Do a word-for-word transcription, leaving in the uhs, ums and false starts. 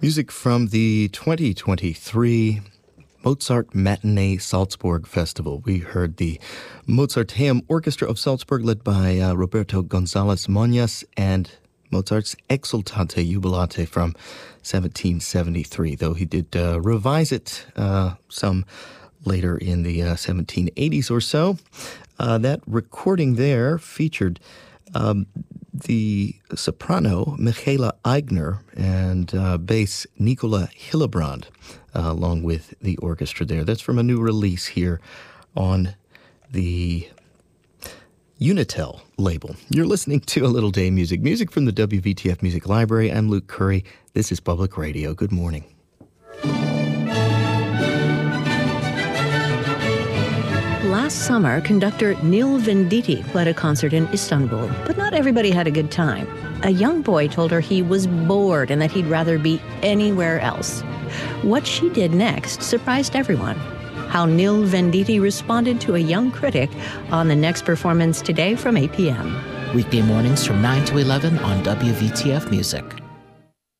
Music from the twenty twenty-three Mozart Matinee Salzburg Festival. We heard the Mozarteum Orchestra of Salzburg led by uh, Roberto González Moñas and Mozart's Exultate Jubilate from seventeen seventy-three, though he did uh, revise it uh, some later in the uh, seventeen eighties or so. Uh, that recording there featured um, the soprano Michaela Eigner and uh, bass Nicola Hillebrand, uh, along with the orchestra there. That's from a new release here on the Unitel label. You're listening to A Little Day Music, music from the W V T F Music Library. I'm Luke Curry. This is Public Radio. Good morning. Last summer, conductor Neil Venditti led a concert in Istanbul, but not everybody had a good time. A young boy told her he was bored and that he'd rather be anywhere else. What she did next surprised everyone. How Neil Venditti responded to a young critic on the next performance today from eight p.m. Weekday mornings from nine to eleven on W V T F Music.